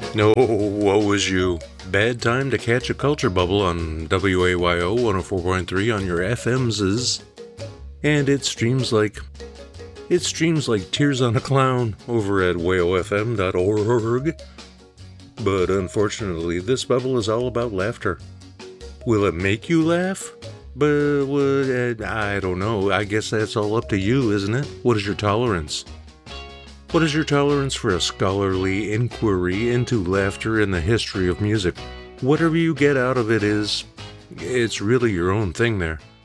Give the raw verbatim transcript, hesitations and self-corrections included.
No, woe is you. Bad time to catch a culture bubble on W A Y O one oh four point three on your F Ms. And it streams like... It streams like Tears on a Clown over at way o f m dot org. But unfortunately, this bubble is all about laughter. Will it make you laugh? But, uh, I don't know. I guess that's all up to you, isn't it? What is your tolerance? What is your tolerance for a scholarly inquiry into laughter and the history of music? Whatever you get out of it is... It's really your own thing there.